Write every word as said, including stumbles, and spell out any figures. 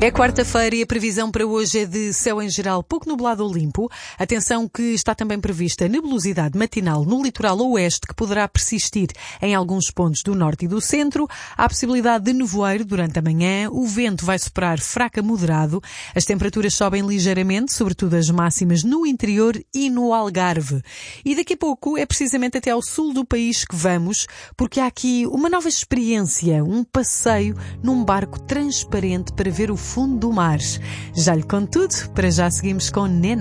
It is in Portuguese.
É quarta-feira e a previsão para hoje é de céu em geral pouco nublado ou limpo. Atenção que está também prevista nebulosidade matinal no litoral oeste que poderá persistir em alguns pontos do norte e do centro. Há possibilidade de nevoeiro durante a manhã. O vento vai soprar fraco a moderado. As temperaturas sobem ligeiramente, sobretudo as máximas no interior e no Algarve. E daqui a pouco é precisamente até ao sul do país que vamos, porque há aqui uma nova experiência, um passeio num barco transparente para ver o fundo do mar. Já lhe conto tudo, para já seguimos com Nena.